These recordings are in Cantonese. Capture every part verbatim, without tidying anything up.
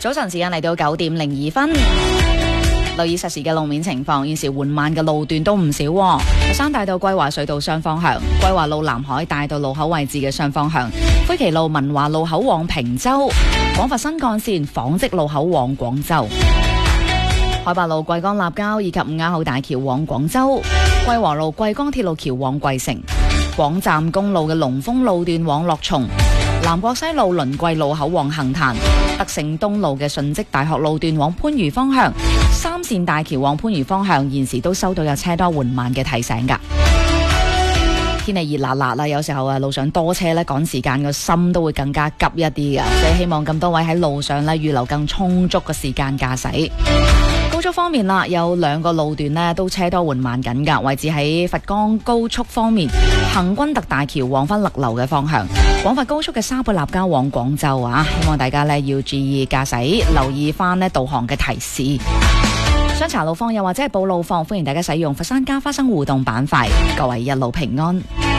早晨時間嚟到九點零二分，留意實時嘅路面情況，現時緩慢嘅路段都唔少。佛山大道歸華隧道雙方向，歸華路南海大道路口位置嘅雙方向，灰旗路文華路口往坪洲，廣佛新幹線紡織路口往廣州，海八路桂江立交以及五亞口大橋往廣州，桂和路桂江鐵路橋往桂城，廣湛公路嘅龍豐路段往樂松，南國西路倫桂路口往杏壇，德勝東路嘅順積大學路段往番禺方向，三線大橋往番禺方向現時都收到有車多緩慢嘅提醒㗎。天氣熱辣辣啦，有時候啊路上多車咧，趕時間個心都會更加急一啲㗎，所以希望咁多位喺路上咧預留更充足嘅時間駕駛。高速方面啦，有兩個路段呢都車多緩慢緊㗎，位置喺佛岡高速方面，行軍特大橋往返勒流嘅方向，廣佛高速嘅沙貝立交往廣州啊，希望大家呢要注意駕駛，留意翻呢導航嘅提示。想查路況又或者係報路況，歡迎大家使用佛山家花生互動板塊，各位一路平安。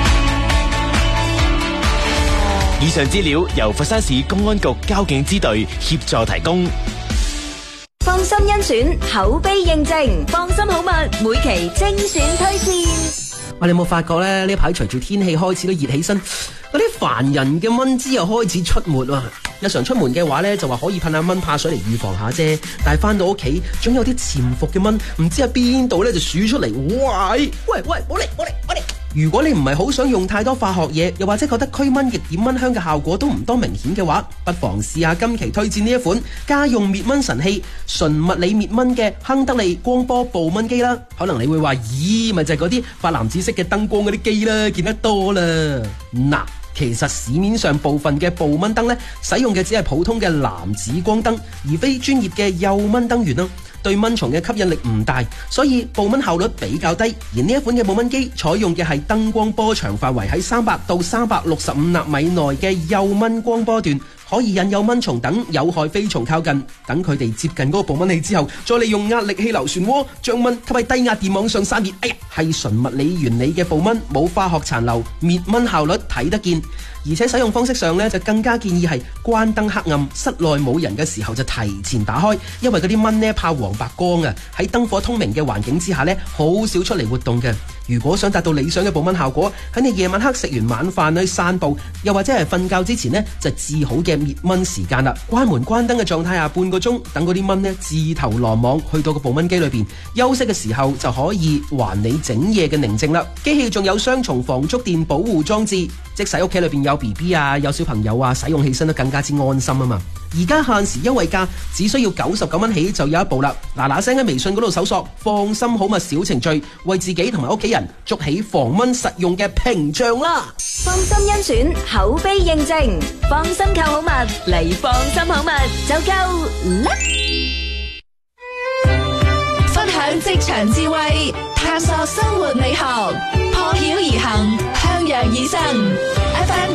以上資料由佛山市公安局交警支隊協助提供。 放心甄選，口碑認證，放心好物，每期精選推薦。 喂，你有冇發覺咧？呢排隨住天氣開始都熱起身，嗰啲煩人嘅蚊滋又開始出沒啊！日常出門嘅話咧，就話可以噴下蚊怕水嚟預防下啫。但係翻到屋企，總有啲潛伏嘅蚊，唔知喺邊度咧就鼠出嚟。喂喂喂，我嚟我嚟我嚟！如果你唔係好想用太多化學嘢，又或者覺得驅蚊液點蚊香嘅效果都唔多明顯嘅話，不妨試下今期推薦呢一款家用滅蚊神器，純物理滅蚊嘅亨得利光波捕蚊機啦。可能你會話，咦，咪就係嗰啲發藍紫色嘅燈光嗰啲機啦，見得多啦。嗱，其實市面上部分嘅捕蚊燈呢，使用嘅只係普通嘅藍紫光燈，而非專業嘅幼蚊燈源啦。對蚊蟲嘅吸引力唔大，所以捕蚊效率比較低。而呢一款嘅捕蚊機採用嘅係燈光波長範圍喺三百到三百六十五納米內嘅幼蚊光波段，可以引誘蚊蟲等有害飛蟲靠近，等佢哋接近嗰個捕蚊器之後，再利用壓力氣流漩渦將蚊吸喺低壓電網上散熱。哎呀，係純物理原理嘅捕蚊，冇化學殘留，滅蚊效率睇得見。而且使用方式上呢，就更加建議係關燈黑暗，室內冇人嘅時候就提前打開，因為嗰啲蚊呢怕黃白光啊，喺燈火通明嘅環境之下呢，好少出嚟活動嘅。如果想達到理想嘅捕蚊效果，喺你夜晚黑食完晚飯去散步，又或者係瞓覺之前呢，就至好嘅滅蚊時間啦。關門關燈嘅狀態下半個鐘，等嗰啲蚊呢自投羅網去到個捕蚊機裏邊休息嘅時候，就可以還你整夜嘅寧靜啦。機器仲有雙重防觸電保護裝置，即使屋企裏邊有 B B 啊，有小朋友啊，使用起身都更加之安心啊嘛。而家限時優惠價，只需要九十九蚊起就有一部啦。嗱嗱聲喺微信嗰度搜索放心好物小程序，為自己同埋屋企人築起防蚊實用嘅屏障啦。 放心甄選，口碑認證，放心購好物嚟放心好物就夠啦。 分享職場智慧，探索生活美學，破曉而行，向陽而生。F M